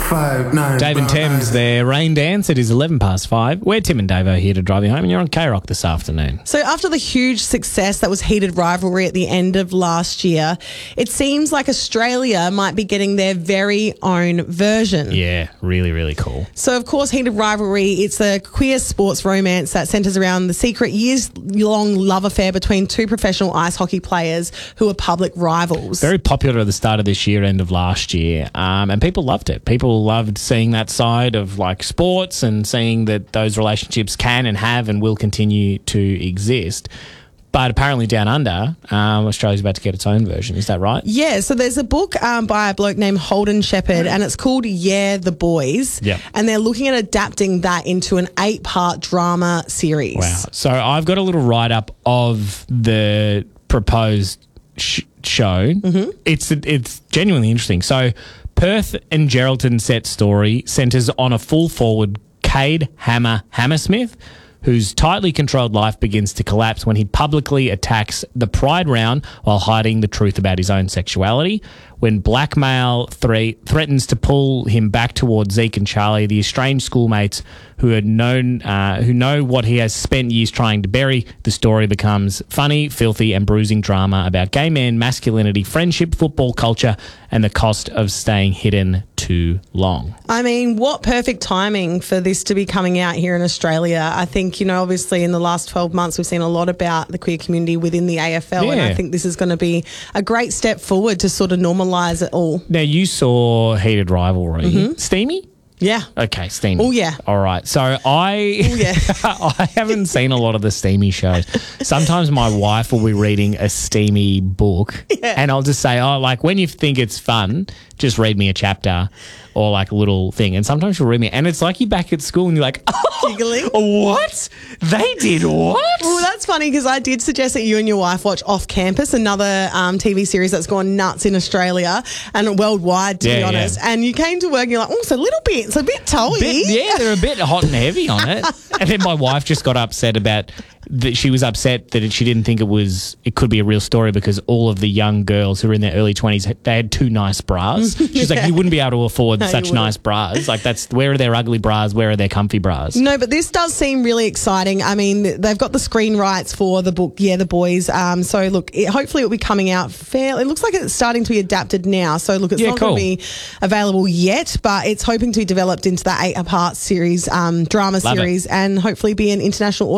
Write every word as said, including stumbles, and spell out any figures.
five, nine. Dave and Thames, their rain dance. It is eleven past five. We're Tim and Dave are here to drive you home, and you're on K-Rock this afternoon. So after the huge success that was heated rivalry at the end of last year, it seems like Australia might be getting their very own version. Yeah, really, really cool. So, of course, Heated Rivalry, it's a queer sports romance that centres around the secret years-long love affair between two professional ice hockey players who are public rivals. Very popular at the start of this year, end of last year, um, and people loved it. People loved seeing that side of like sports and seeing that those relationships can and have and will continue to exist. But apparently down under, um, Australia's about to get its own version. Is that right? Yeah, so there's a book um, by a bloke named Holden Shepherd, and it's called Yeah, the Boys. Yep. And they're looking at adapting that into an eight-part drama series. Wow. So I've got a little write-up of the proposed sh- show. Mm-hmm. It's it's genuinely interesting. So Perth and Geraldton set story centres on a full-forward Cade Hammer Hammersmith, whose tightly controlled life begins to collapse when he publicly attacks the Pride Round while hiding the truth about his own sexuality. When blackmail thre- threatens to pull him back towards Zeke and Charlie, the estranged schoolmates who had known, uh, who know what he has spent years trying to bury, the story becomes funny, filthy, and bruising drama about gay men, masculinity, friendship, football culture, and the cost of staying hidden too long. I mean, what perfect timing for this to be coming out here in Australia. I think, you know, obviously in the last twelve months, we've seen a lot about the queer community within the A F L, Yeah. and I think this is going to be a great step forward to sort of normalise it all. Now, you saw Heated Rivalry. Mm-hmm. Steamy? Yeah. Okay, steamy. Oh, yeah. All right. So I, Oh, yeah. I haven't seen a lot of the steamy shows. Sometimes my wife will be reading a steamy book, Yeah. and I'll just say, oh, like when you think it's fun, just read me a chapter or like a little thing. And sometimes she'll read me, and it's like you're back at school and you're like, oh, Giggling. what? They did what? Well, that's funny because I did suggest that you and your wife watch Off Campus, another um, T V series that's gone nuts in Australia and worldwide, to Yeah, be yeah. honest. And you came to work and you're like, oh, it's a little bit, it's a bit toey. Bit- yeah, they're a bit hot and heavy on it. And then my wife just got upset about that. She was upset that it, she didn't think it was it could be a real story because all of the young girls who were in their early twenties, they had two nice bras. She's like, you wouldn't be able to afford No, you such wouldn't. nice bras. Like that's where are their ugly bras? Where are their comfy bras? No, but this does seem really exciting. I mean, they've got the screen rights for the book, Yeah, the Boys. Um, so, look, it, hopefully it'll be coming out fair. It looks like it's starting to be adapted now. So, look, it's Yeah, not cool. going to be available yet, but it's hoping to be developed into that eight-part series, um, drama Love it. series, and hopefully be an international